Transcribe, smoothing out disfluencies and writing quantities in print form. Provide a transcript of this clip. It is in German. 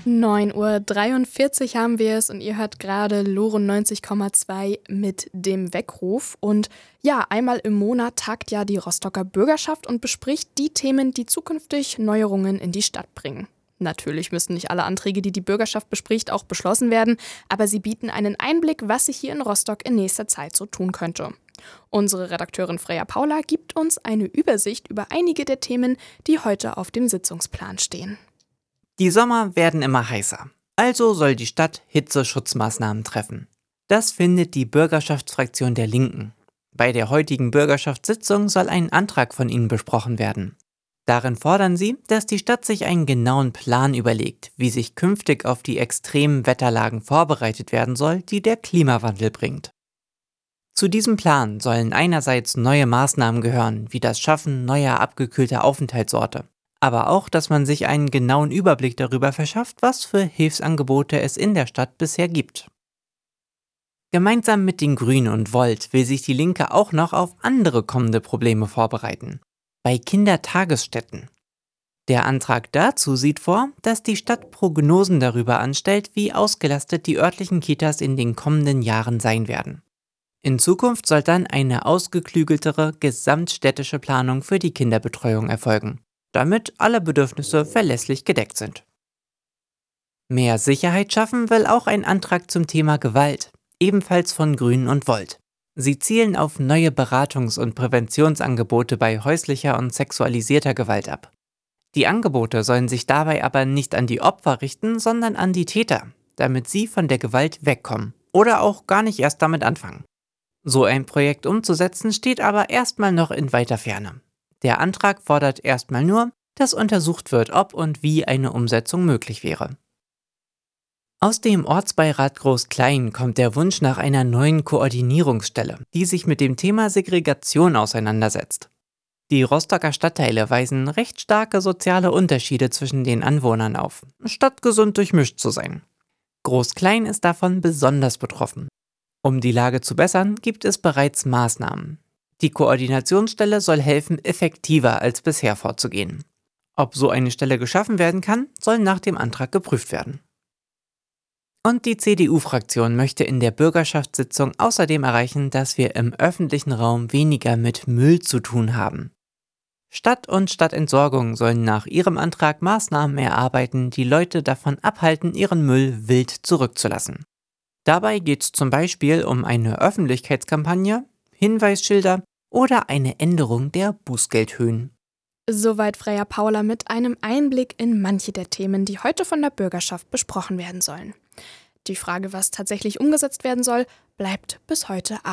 9:43 Uhr haben wir es und ihr hört gerade Loro 90,2 mit dem Weckruf. Und ja, einmal im Monat tagt ja die Rostocker Bürgerschaft und bespricht die Themen, die zukünftig Neuerungen in die Stadt bringen. Natürlich müssen nicht alle Anträge, die die Bürgerschaft bespricht, auch beschlossen werden, aber sie bieten einen Einblick, was sich hier in Rostock in nächster Zeit so tun könnte. Unsere Redakteurin Freya Paula gibt uns eine Übersicht über einige der Themen, die heute auf dem Sitzungsplan stehen. Die Sommer werden immer heißer, also soll die Stadt Hitzeschutzmaßnahmen treffen. Das findet die Bürgerschaftsfraktion der Linken. Bei der heutigen Bürgerschaftssitzung soll ein Antrag von ihnen besprochen werden. Darin fordern sie, dass die Stadt sich einen genauen Plan überlegt, wie sich künftig auf die extremen Wetterlagen vorbereitet werden soll, die der Klimawandel bringt. Zu diesem Plan sollen einerseits neue Maßnahmen gehören, wie das Schaffen neuer abgekühlter Aufenthaltsorte. Aber auch, dass man sich einen genauen Überblick darüber verschafft, was für Hilfsangebote es in der Stadt bisher gibt. Gemeinsam mit den Grünen und Volt will sich die Linke auch noch auf andere kommende Probleme vorbereiten. Bei Kindertagesstätten. Der Antrag dazu sieht vor, dass die Stadt Prognosen darüber anstellt, wie ausgelastet die örtlichen Kitas in den kommenden Jahren sein werden. In Zukunft soll dann eine ausgeklügeltere, gesamtstädtische Planung für die Kinderbetreuung erfolgen, damit alle Bedürfnisse verlässlich gedeckt sind. Mehr Sicherheit schaffen will auch ein Antrag zum Thema Gewalt, ebenfalls von Grünen und Volt. Sie zielen auf neue Beratungs- und Präventionsangebote bei häuslicher und sexualisierter Gewalt ab. Die Angebote sollen sich dabei aber nicht an die Opfer richten, sondern an die Täter, damit sie von der Gewalt wegkommen oder auch gar nicht erst damit anfangen. So ein Projekt umzusetzen steht aber erstmal noch in weiter Ferne. Der Antrag fordert erstmal nur, dass untersucht wird, ob und wie eine Umsetzung möglich wäre. Aus dem Ortsbeirat Groß-Klein kommt der Wunsch nach einer neuen Koordinierungsstelle, die sich mit dem Thema Segregation auseinandersetzt. Die Rostocker Stadtteile weisen recht starke soziale Unterschiede zwischen den Anwohnern auf, statt gesund durchmischt zu sein. Groß-Klein ist davon besonders betroffen. Um die Lage zu bessern, gibt es bereits Maßnahmen. Die Koordinationsstelle soll helfen, effektiver als bisher vorzugehen. Ob so eine Stelle geschaffen werden kann, soll nach dem Antrag geprüft werden. Und die CDU-Fraktion möchte in der Bürgerschaftssitzung außerdem erreichen, dass wir im öffentlichen Raum weniger mit Müll zu tun haben. Stadt und Stadtentsorgung sollen nach ihrem Antrag Maßnahmen erarbeiten, die Leute davon abhalten, ihren Müll wild zurückzulassen. Dabei geht es zum Beispiel um eine Öffentlichkeitskampagne, Hinweisschilder oder eine Änderung der Bußgeldhöhen. Soweit Freya Paula mit einem Einblick in manche der Themen, die heute von der Bürgerschaft besprochen werden sollen. Die Frage, was tatsächlich umgesetzt werden soll, bleibt bis heute Abend